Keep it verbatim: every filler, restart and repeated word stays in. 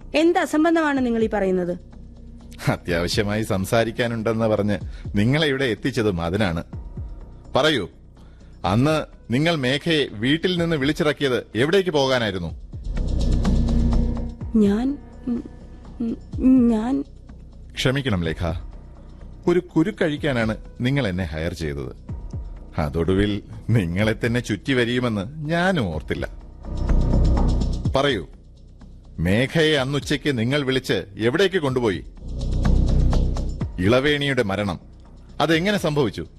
എന്ത് അസംബന്ധമാണ് നിങ്ങൾ ഈ പറയുന്നത്? അത്യാവശ്യമായി സംസാരിക്കാനുണ്ടെന്ന് പറഞ്ഞ് നിങ്ങളെ ഇവിടെ എത്തിച്ചതും അതിനാണ്. പറയൂ, അന്ന് നിങ്ങൾ മേഘയെ വീട്ടിൽ നിന്ന് വിളിച്ചിറക്കിയത് എവിടേക്ക് പോകാനായിരുന്നു? ഞാൻ ഞാൻ ക്ഷമിക്കണം ലേഖ, ഒരു കുരുക്കഴിക്കാനാണ് നിങ്ങൾ എന്നെ ഹയർ ചെയ്തത്. അതൊടുവിൽ നിങ്ങളെ തന്നെ ചുറ്റി വരിയുമെന്ന് ഞാനും ഓർത്തില്ല. പറയൂ, മേഘയെ അന്നുച്ചയ്ക്ക് നിങ്ങൾ വിളിച്ച് എവിടേക്ക് കൊണ്ടുപോയി? ഇളവേണിയുടെ മരണം അതെങ്ങനെ സംഭവിച്ചു?